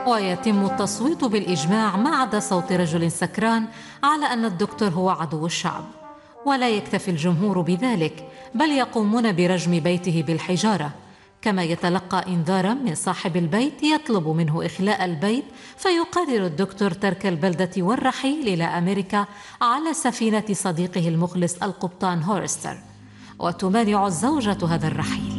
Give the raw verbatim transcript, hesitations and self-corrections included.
ويتم التصويت بالإجماع ما عدا صوت رجل سكران على أن الدكتور هو عدو الشعب. ولا يكتفي الجمهور بذلك، بل يقومون برجم بيته بالحجارة، كما يتلقى إنذارا من صاحب البيت يطلب منه إخلاء البيت، فيقرر الدكتور ترك البلدة والرحيل إلى أمريكا على سفينة صديقه المخلص القبطان هورستر، وتمانع الزوجة هذا الرحيل.